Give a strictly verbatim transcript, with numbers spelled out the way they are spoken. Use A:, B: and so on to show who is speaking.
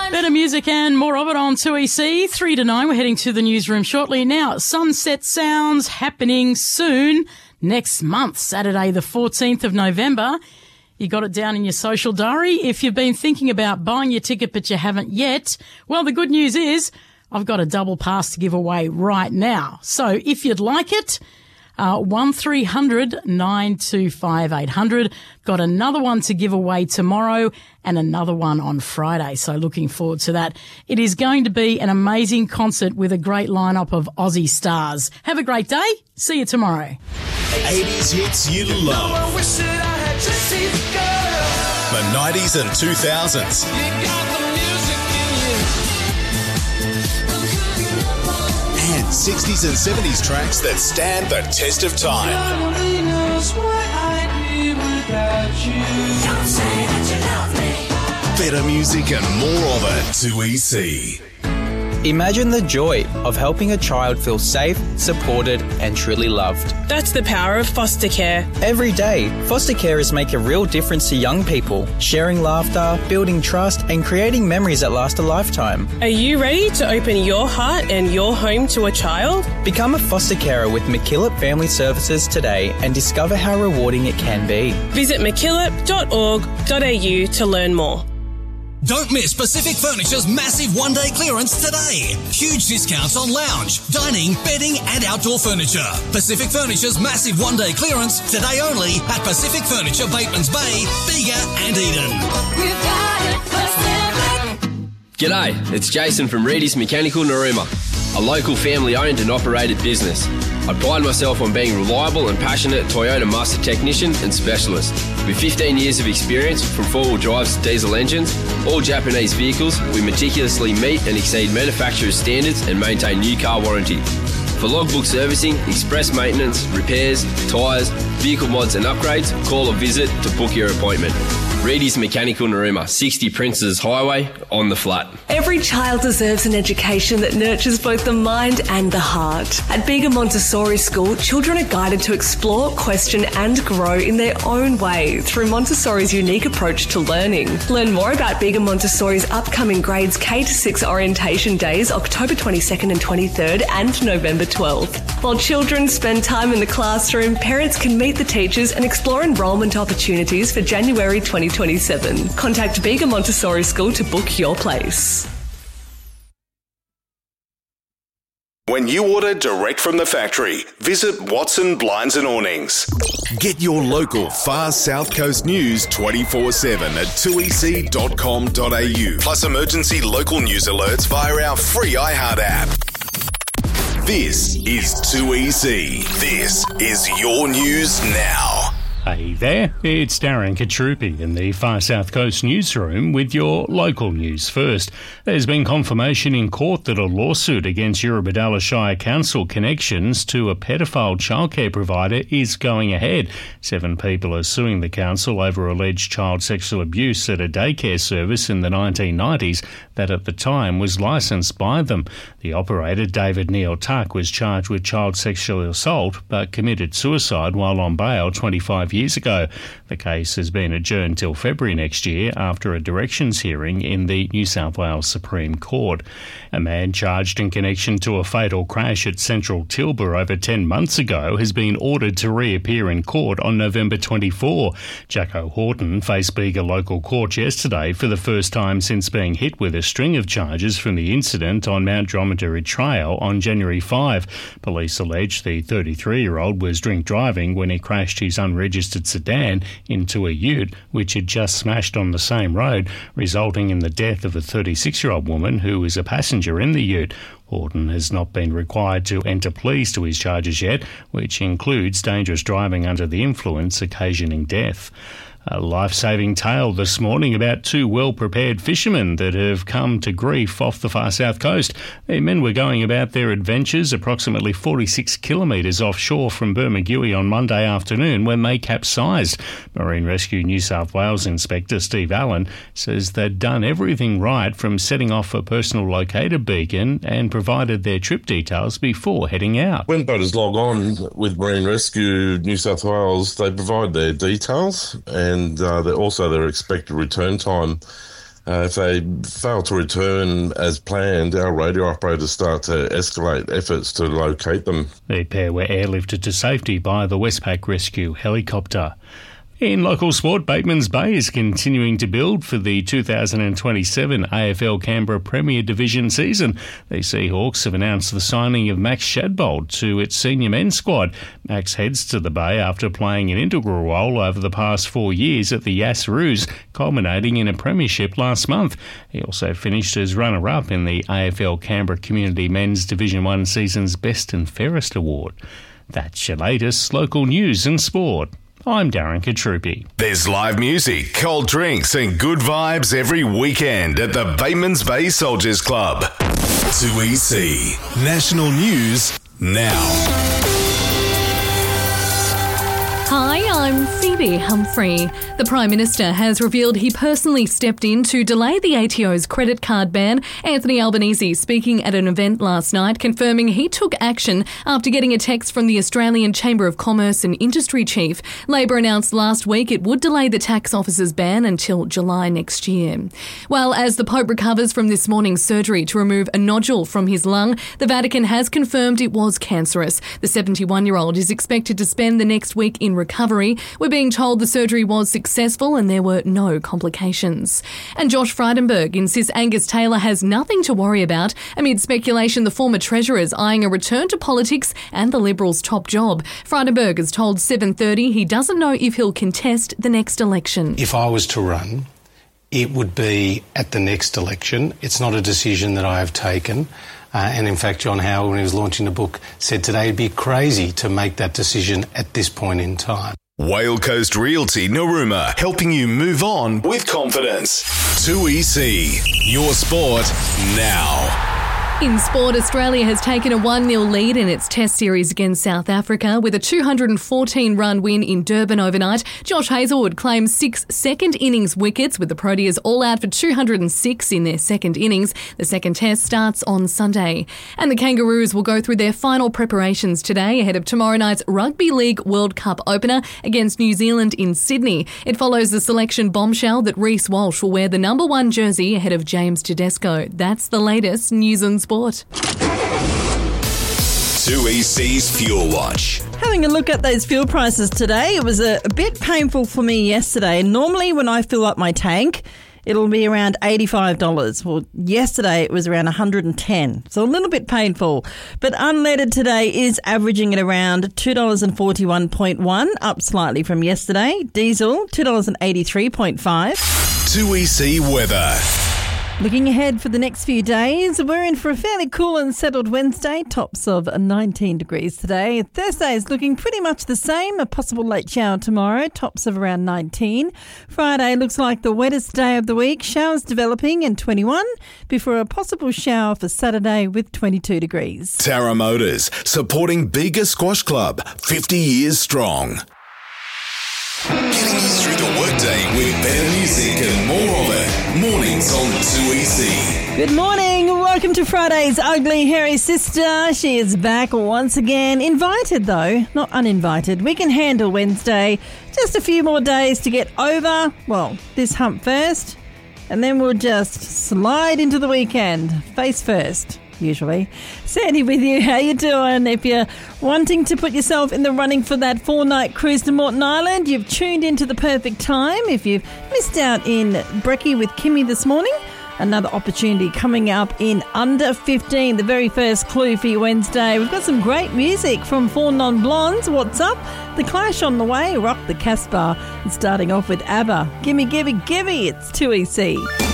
A: Better music and more of it on two E C. Three to nine. We're heading to the newsroom shortly. Now, Sunset Sounds happening soon. Next month, Saturday the fourteenth of November. You got it down in your social diary. If you've been thinking about buying your ticket but you haven't yet, well, the good news is I've got a double pass to give away right now. So if you'd like it, uh, one three hundred nine two five eight hundred. Got another one to give away tomorrow and another one on Friday. So looking forward to that. It is going to be an amazing concert with a great lineup of Aussie stars. Have a great day. See you tomorrow.
B: eighties hits you love. The nineties and two thousands. And sixties and seventies tracks that stand the test of time. Better music and more of it. two E C.
C: Imagine the joy of helping a child feel safe, supported and truly loved.
D: That's the power of foster care.
C: Every day, foster carers make a real difference to young people, sharing laughter, building trust and creating memories that last a lifetime.
D: Are you ready to open your heart and your home to a child?
C: Become a foster carer with MacKillop Family Services today and discover how rewarding it can be.
D: Visit mackillop dot org dot a u to learn more.
E: Don't miss Pacific Furniture's massive one-day clearance today. Huge discounts on lounge, dining, bedding and outdoor furniture. Pacific Furniture's massive one-day clearance today only at Pacific Furniture, Batemans Bay, Bega and Eden. We've got it, Pacific.
F: G'day, it's Jason from Reedy's Mechanical Narooma, a local family-owned and operated business. I pride myself on being reliable and passionate Toyota master technician and specialist. With fifteen years of experience from four-wheel drives to diesel engines, all Japanese vehicles, we meticulously meet and exceed manufacturer's standards and maintain new car warranty. For logbook servicing, express maintenance, repairs, tyres, vehicle mods and upgrades, call or visit to book your appointment. Reedy's Mechanical Narooma, sixty Princes Highway, on the flat.
G: Every child deserves an education that nurtures both the mind and the heart. At Bega Montessori School, children are guided to explore, question and grow in their own way through Montessori's unique approach to learning. Learn more about Bega Montessori's upcoming grades K to six orientation days, October twenty-second and twenty-third and November twelfth. While children spend time in the classroom, parents can meet the teachers and explore enrolment opportunities for January twenty twenty-seven. Contact Bega Montessori School to book your place.
B: When you order direct from the factory, visit Watson Blinds and Awnings. Get your local Far South Coast news twenty-four seven at two e c dot com dot a u. Plus emergency local news alerts via our free iHeart app. This is two E C. This is your news now.
H: Hey there, it's Darren Katrupi in the Far South Coast newsroom with your local news first. There's been confirmation in court that a lawsuit against Eurobodalla Shire Council connections to a pedophile childcare provider is going ahead. Seven people are suing the council over alleged child sexual abuse at a daycare service in the nineteen nineties that at the time was licensed by them. The operator, David Neil Tuck, was charged with child sexual assault but committed suicide while on bail twenty-five years ago. The case has been adjourned till February next year after a directions hearing in the New South Wales Supreme Court. A man charged in connection to a fatal crash at Central Tilburg over ten months ago has been ordered to reappear in court on November twenty-fourth. Jacko Horton faced Bega local court yesterday for the first time since being hit with a string of charges from the incident on Mount Dromedary Trail on January fifth. Police allege the thirty-three-year-old was drink driving when he crashed his unregistered sedan into a ute which had just smashed on the same road, resulting in the death of a thirty-six-year-old woman who was a passenger in the ute. Horton has not been required to enter pleas to his charges yet, which includes dangerous driving under the influence occasioning death. A life-saving tale this morning about two well-prepared fishermen that have come to grief off the far south coast. The men were going about their adventures approximately forty-six kilometres offshore from Bermagui on Monday afternoon when they capsized. Marine Rescue New South Wales Inspector Steve Allen says they'd done everything right from setting off a personal locator beacon and provided their trip details before heading out.
I: When boaters log on with Marine Rescue New South Wales, they provide their details and And uh, also their expected return time Uh, if they fail to return as planned, our radio operators start to escalate efforts to locate them.
H: The pair were airlifted to safety by the Westpac Rescue helicopter. In local sport, Batemans Bay is continuing to build for the two thousand twenty-seven A F L Canberra Premier Division season. The Seahawks have announced the signing of Max Shadbolt to its senior men's squad. Max heads to the Bay after playing an integral role over the past four years at the Yass Roos, culminating in a premiership last month. He also finished as runner-up in the A F L Canberra Community Men's Division one season's Best and Fairest Award. That's your latest local news and sport. I'm Darren Katrupi.
B: There's live music, cold drinks and good vibes every weekend at the Batemans Bay Soldiers Club. two E C National News now.
J: Hi, I'm Phoebe Humphrey. The Prime Minister has revealed he personally stepped in to delay the A T O's credit card ban. Anthony Albanese speaking at an event last night, confirming he took action after getting a text from the Australian Chamber of Commerce and Industry Chief. Labor announced last week it would delay the tax officer's ban until July next year. Well, as the Pope recovers from this morning's surgery to remove a nodule from his lung, the Vatican has confirmed it was cancerous. The seventy-one-year-old is expected to spend the next week in recovery. We're being told the surgery was successful and there were no complications. And Josh Frydenberg insists Angus Taylor has nothing to worry about amid speculation the former Treasurer is eyeing a return to politics and the Liberals' top job. Frydenberg has told seven thirty he doesn't know if he'll contest the next election.
K: If I was to run, it would be at the next election. It's not a decision that I have taken. Uh, and in fact, John Howard, when he was launching the book, said today it'd be crazy to make that decision at this point in time.
B: Whale Coast Realty Narooma, helping you move on with confidence. two E C, your sport now.
J: In sport, Australia has taken a one nil lead in its Test series against South Africa with a two hundred fourteen run win in Durban overnight. Josh Hazlewood claims six second innings wickets with the Proteas all out for two hundred six in their second innings. The second Test starts on Sunday. And the Kangaroos will go through their final preparations today ahead of tomorrow night's Rugby League World Cup opener against New Zealand in Sydney. It follows the selection bombshell that Reece Walsh will wear the number one jersey ahead of James Tedesco. That's the latest news and sport.
B: two E C's Fuel Watch.
L: Having a look at those fuel prices today, it was a, a bit painful for me yesterday. Normally when I fill up my tank, it'll be around eighty-five dollars. Well, yesterday it was around one hundred ten dollars, so a little bit painful. But unleaded today is averaging at around two dollars forty-one point one, up slightly from yesterday. Diesel, two dollars eighty-three point five.
B: two E C weather.
L: Looking ahead for the next few days, we're in for a fairly cool and settled Wednesday, tops of nineteen degrees today. Thursday is looking pretty much the same, a possible late shower tomorrow, tops of around nineteen. Friday looks like the wettest day of the week, showers developing and twenty-one, before a possible shower for Saturday with twenty-two degrees.
B: Tara Motors, supporting Bega Squash Club, fifty years strong. Getting you through the workday with better music and more of it. Mornings on two E C.
L: Good morning. Welcome to Friday's Ugly Hairy Sister. She is back once again. Invited though, not uninvited. We can handle Wednesday. Just a few more days to get over, well, this hump first. And then we'll just slide into the weekend. Face first. Usually. Sandy with you, how you doing? If you're wanting to put yourself in the running for that four-night cruise to Moreton Island, you've tuned into the perfect time. If you've missed out in Brekkie with Kimmy this morning, another opportunity coming up in under fifteen, the very first clue for your Wednesday. We've got some great music from Four Non-Blondes. What's up? The Clash on the way, Rock the Casbah, and starting off with ABBA. Gimme, gimme, gimme, it's two E C.